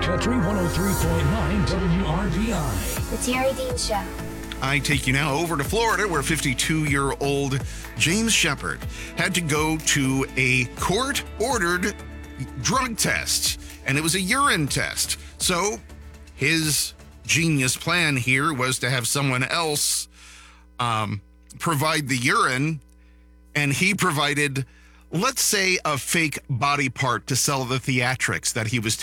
Petrie 103.9 WRBI. The Terry Dean Show. I take you now over to Florida, where 52-year-old James Shepard had to go to a court-ordered drug test, and it was a urine test. So his genius plan here was to have someone else provide the urine, and he provided, let's say, a fake body part to sell the theatrics that he was